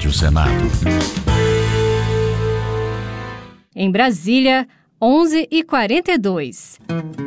Rádio Senado. Em Brasília, 11h42.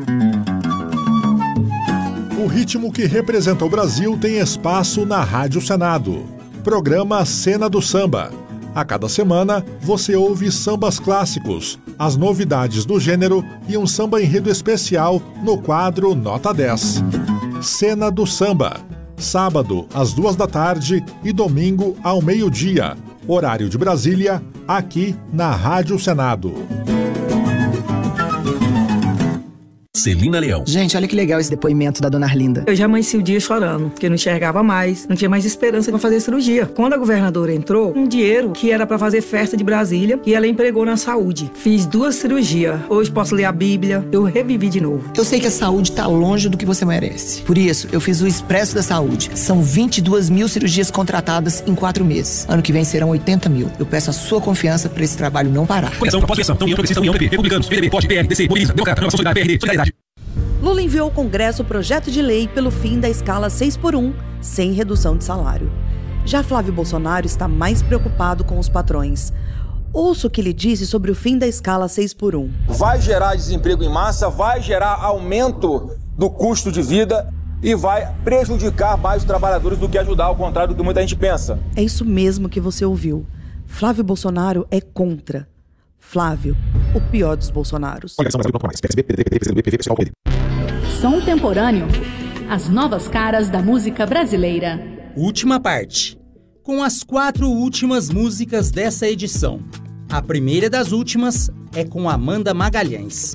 O ritmo que representa o Brasil tem espaço na Rádio Senado. Programa Cena do Samba. A cada semana, você ouve sambas clássicos, as novidades do gênero e um samba enredo especial no quadro Nota 10. Cena do Samba. Sábado, às 14h e domingo, ao meio-dia. Horário de Brasília, aqui na Rádio Senado. Celina Leão. Gente, olha que legal esse depoimento da dona Arlinda. Eu já amanheci o dia chorando, porque não enxergava mais, não tinha mais esperança de fazer cirurgia. Quando a governadora entrou, um dinheiro que era pra fazer festa de Brasília, e ela empregou na saúde. Fiz 2 cirurgias. Hoje posso ler a Bíblia, eu revivi de novo. Eu sei que a saúde tá longe do que você merece. Por isso, eu fiz o Expresso da Saúde. São 22 mil cirurgias contratadas em 4 meses. Ano que vem serão 80 mil. Eu peço a sua confiança pra esse trabalho não parar. Conexão, pós-eleição, União Progressista, União, PP, Republicanos, PDB, POD, PL, DC, Mobiliza, Democrata, Renovação Solidária, PRD, Solidariedade. Lula enviou ao Congresso o projeto de lei pelo fim da escala 6x1, sem redução de salário. Já Flávio Bolsonaro está mais preocupado com os patrões. Ouça o que ele disse sobre o fim da escala 6x1. Vai gerar desemprego em massa, vai gerar aumento do custo de vida e vai prejudicar mais os trabalhadores do que ajudar, ao contrário do que muita gente pensa. É isso mesmo que você ouviu. Flávio Bolsonaro é contra. Flávio, o pior dos Bolsonaros. Som Temporâneo. As novas caras da música brasileira. Última parte. Com as 4 últimas músicas dessa edição. A primeira das últimas é com Amanda Magalhães.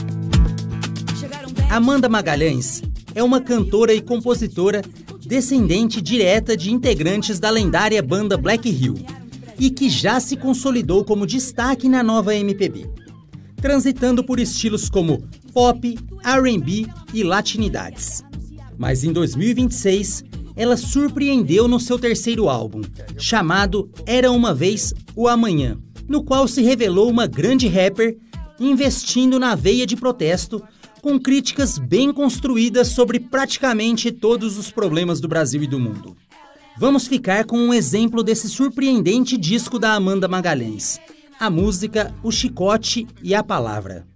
Amanda Magalhães é uma cantora e compositora descendente direta de integrantes da lendária banda Black Hill e que já se consolidou como destaque na nova MPB, transitando por estilos como pop, R&B e latinidades. Mas em 2026, ela surpreendeu no seu terceiro álbum, chamado Era Uma Vez o Amanhã, no qual se revelou uma grande rapper investindo na veia de protesto, com críticas bem construídas sobre praticamente todos os problemas do Brasil e do mundo. Vamos ficar com um exemplo desse surpreendente disco da Amanda Magalhães, a música O Chicote e a Palavra.